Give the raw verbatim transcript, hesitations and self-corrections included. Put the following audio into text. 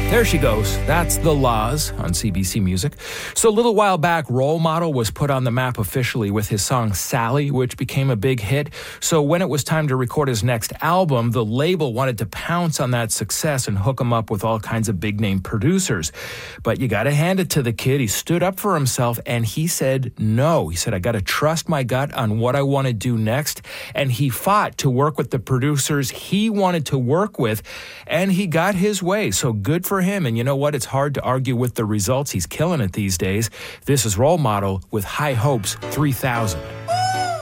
There she goes. That's The Laws on C B C Music. So a little while back, Role Model was put on the map officially with his song Sally, which became a big hit. So when it was time to record his next album, the label wanted to pounce on that success and hook him up with all kinds of big-name producers. But you got to hand it to the kid. He stood up for himself, and he said no. He said, I got to trust my gut on what I want to do next. And he fought to work with the producers he wanted to work with, and he got his way. So good for him. And you know what? It's hard to argue with the results. He's killing it these days. This is Role Model with High Hopes three thousand.